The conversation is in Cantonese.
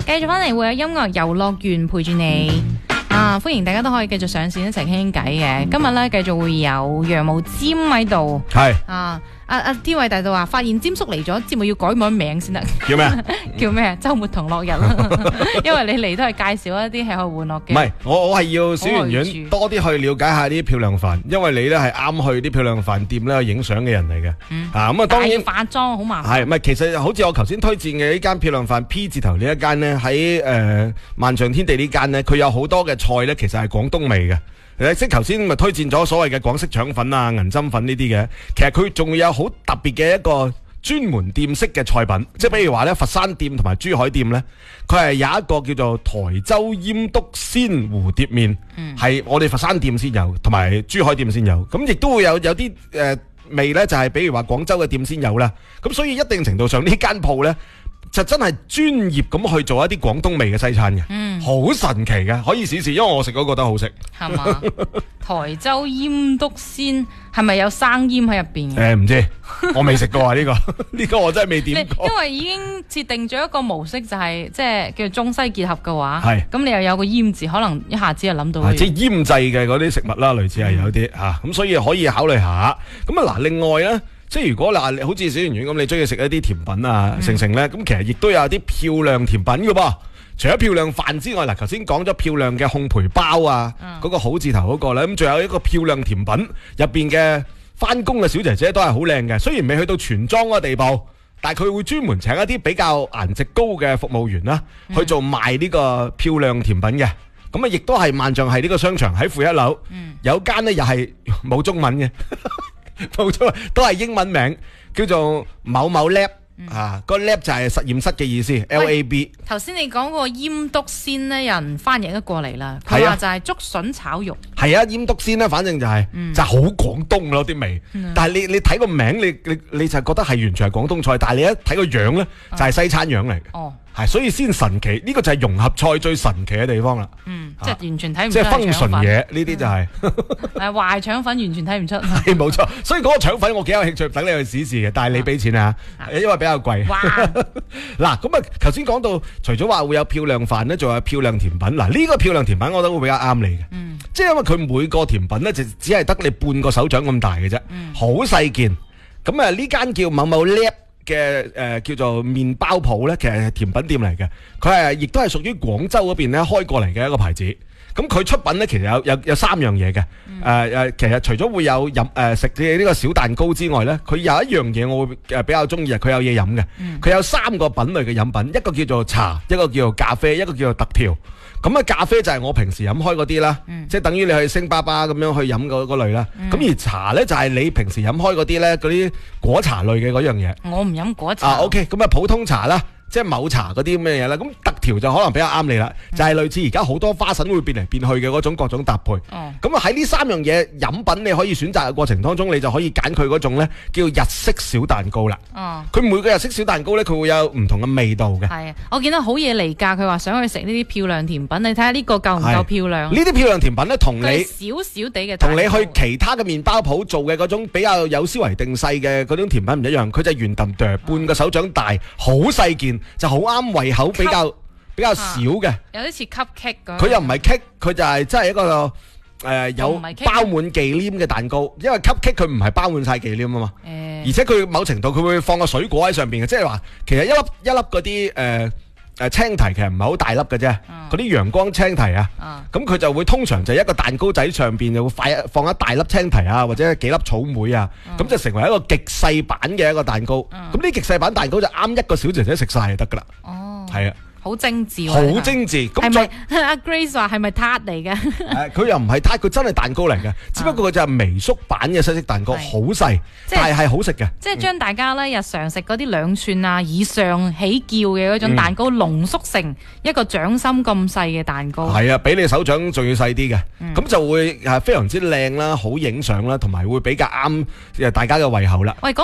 繼續翻嚟會有音樂遊樂園陪住你。歡迎大家都可以繼續上線一齊傾傾偈嘅。今日咧繼續會有羊毛尖喺度。 係天偉大道話發現尖叔嚟咗，節目要改名先得。 叫咩？ 叫咩？週末同樂日啦。因為你嚟都係介紹一啲吃喝玩樂嘅。 唔係，我係要小圓圓多啲去了解下啲漂亮飯，因為你咧係啱去啲漂亮飯店咧影相嘅人嚟嘅。咁啊當然化妝好麻煩。 係，唔係其實好似我頭先推薦嘅呢間漂亮飯 P 字頭呢一間咧，喺萬象天地呢間咧，佢有好多嘅菜咧，其實係廣東味嘅。即係頭先咪推薦咗所謂嘅廣式腸粉啊、銀針粉呢啲嘅，其實佢仲會有好特別嘅一個專門店式嘅菜品，即係比如話咧，佛山店同埋珠海店咧，佢係有一個叫做台州醃篤鮮蝴蝶麵，係我哋佛山店先有，同埋珠海店先有，咁亦都會有啲味咧，就係比如話廣州嘅店先有啦，咁所以一定程度上呢間鋪咧，就真係專業咁去做一啲廣東味嘅西餐嘅，好神奇嘅，可以試試，因為我食嗰個覺得好食。 係嘛？台州醃篤鮮係咪有生醃喺入邊嘅？ 唔知，我未食過啊呢個，呢個我真係未點過。 因為已經設定咗一個模式，就係即係叫中西結合嘅話， 係咁你又有個醃字，可能一下子就諗到。 即係醃製嘅嗰啲食物啦，類似係有啲嚇，咁所以可以考慮下。咁啊嗱，另外咧。即係如果嗱，好似小圓圓咁，你中意食一啲甜品啊，成咧，咁其實亦都有啲漂亮甜品嘅噃。除咗漂亮飯之外，嗱，頭先講咗漂亮嘅烘焙包啊，嗰個好字頭嗰個咧，咁仲有一個漂亮甜品入邊嘅翻工嘅小姐姐都係好靚嘅。雖然未去到全裝嗰個地步，但係佢會專門請一啲比較顏值高嘅服務員啦，去做賣呢個漂亮甜品嘅。咁啊，亦都係萬象係呢個商場喺負一樓，有間呢又係冇中文嘅。冇錯，都係英文名，叫做某某 lab 個 lab 就係實驗室嘅意思 ，LAB。 頭先你講個醃篤鮮咧，有人翻譯咗過嚟啦，佢話就係竹筍炒肉。係啊， 醃篤鮮咧，反正就係就好廣東咯啲味。但係你睇個名，你就覺得係完全係廣東菜，但係你一睇個樣咧，就係西餐樣嚟嘅。哦。係，所以先神奇，呢個就係融合菜最神奇嘅地方啦。 即係完全睇唔出。 即係風純嘢呢啲就係。 壞腸粉完全睇唔出。 係冇錯，所以嗰個腸粉我幾有興趣，等你去試試嘅，但係你俾錢啊，因為比較貴。嗱，咁啊，頭先講到，除咗話會有漂亮飯咧，仲有漂亮甜品。嗱，呢個漂亮甜品我覺得會比較啱你嘅。即係因為佢每個甜品咧，就只係得你半個手掌咁大嘅啫，好細件。咁啊，呢間叫某某 lab嘅叫做麵包鋪咧，其實係甜品店嚟嘅，佢係亦都係屬於廣州嗰邊咧開過嚟嘅一個牌子。咁佢出品咧，其實有三樣嘢嘅。其實除咗會有食嘅呢個小蛋糕之外咧，佢有一樣嘢我會比較中意，佢有嘢飲嘅。佢有三個品類嘅飲品，一個叫做茶，一個叫做咖啡，一個叫做特調。咁啊，咖啡就係我平時飲開嗰啲啦，即係等於你去星巴巴咁樣去飲嗰類啦。咁而茶咧就係你平時飲開嗰啲咧，嗰啲果茶類嘅嗰樣嘢。 我唔飲果茶。 OK， 咁啊普通茶啦。即係某茶嗰啲咩嘢啦，咁特調就可能比較啱你啦，就係類似而家好多花神會變嚟變去嘅嗰種各種搭配。咁啊喺呢三樣嘢飲品你可以選擇嘅過程當中，你就可以揀佢嗰種咧叫日式小蛋糕啦。佢每個日式小蛋糕咧，佢會有唔同嘅味道嘅。係啊， 我見到好嘢嚟㗎，佢話想去食呢啲漂亮甜品，你睇下呢個夠唔夠漂亮？ 呢啲漂亮甜品咧，同你少少地嘅， 同你去其他嘅麵包鋪做嘅嗰種比較有思維定細嘅嗰種甜品唔一樣，佢就係圓揼哚，半個手掌大，好細件。就好啱胃口，比較少嘅， 有啲似 cupcake 咁。 佢又唔係 cake，佢就係真係一個有包滿忌廉嘅蛋糕。因為 cupcake 佢唔係包滿晒忌廉啊嘛，而且佢某程度佢會放個水果喺上邊嘅，即係話其實一粒嗰啲青提其實唔係好大粒嘅啫，嗰啲陽光青提啊，咁佢就會通常就一個蛋糕仔上邊就會放一大粒青提啊，或者幾粒草莓啊，咁就成為一個極細版嘅一個蛋糕。咁呢極細版蛋糕就啱一個小姐姐食晒就得噶啦。係啊。 好精緻， 好精緻。 係咪阿 Grace 話係咪撻嚟嘅？ 佢又唔係撻，佢真係蛋糕嚟嘅，只不過佢就係微縮版嘅西式蛋糕，好細，但係好食嘅。即係將大家咧日常食嗰啲2寸啊以上起叫嘅嗰種蛋糕濃縮成一個掌心咁細嘅蛋糕。 係啊，比你手掌仲要細啲嘅，咁就會係非常之靚啦，好影相啦，同埋會比較啱大家嘅胃口啦。喂。